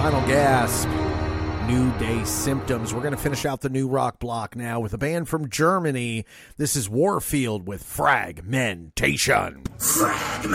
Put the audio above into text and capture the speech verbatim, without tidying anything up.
Final Gasp. New Day Symptoms. We're going to finish out the new rock block now with a band from Germany. This is Warfield with Fragmentation. Fragmentation.